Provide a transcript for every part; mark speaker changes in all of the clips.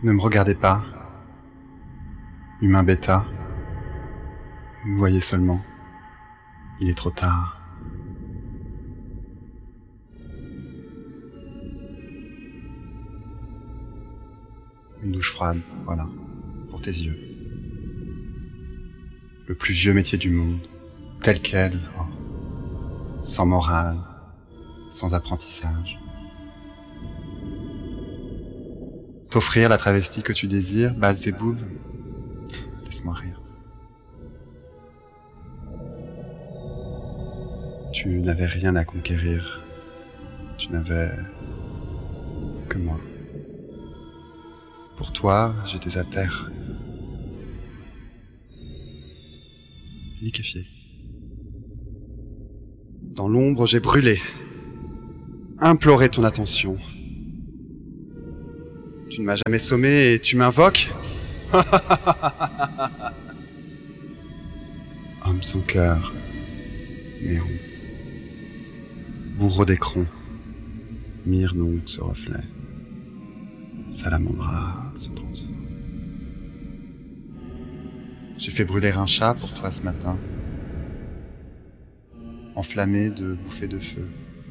Speaker 1: Ne me regardez pas, humain bêta. Vous voyez seulement, il est trop tard. Une douche froide, voilà, pour tes yeux. Le plus vieux métier du monde, tel quel, sans morale, sans apprentissage. T'offrir la travestie que tu désires, Belzéboul, laisse-moi rire. Tu n'avais rien à conquérir, tu n'avais que moi. Pour toi, j'étais à terre. Liquéfié. Dans l'ombre, j'ai brûlé. Imploré ton attention. Tu ne m'as jamais sommé et tu m'invoques? Homme sans cœur, néant. Bourreau d'écron, mire donc ce reflet. Salamandra se transforme. J'ai fait brûler un chat pour toi ce matin, enflammé de bouffées de feu.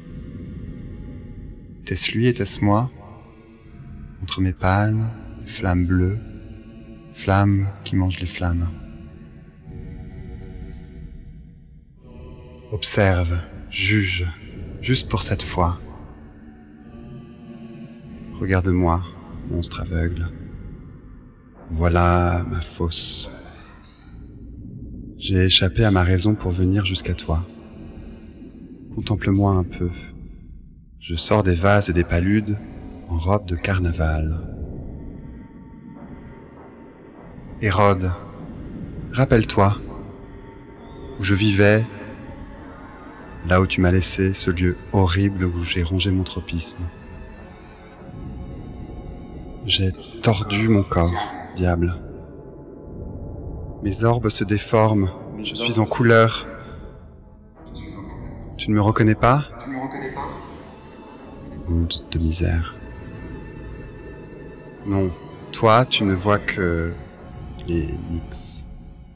Speaker 1: Était-ce lui, était-ce moi? Entre mes palmes, des flammes bleues, flammes qui mangent les flammes. Observe, juge, juste pour cette fois. Regarde-moi, monstre aveugle. Voilà ma fosse. J'ai échappé à ma raison pour venir jusqu'à toi. Contemple-moi un peu. Je sors des vases et des paludes en robe de carnaval. Hérode, rappelle-toi, où je vivais, là où tu m'as laissé, ce lieu horrible où j'ai rongé mon tropisme. J'ai tordu mon corps, diable. Mes orbes se déforment, je suis en couleur. Tu ne me reconnais pas? Honte de misère. Non, toi, tu ne vois que les Nyx.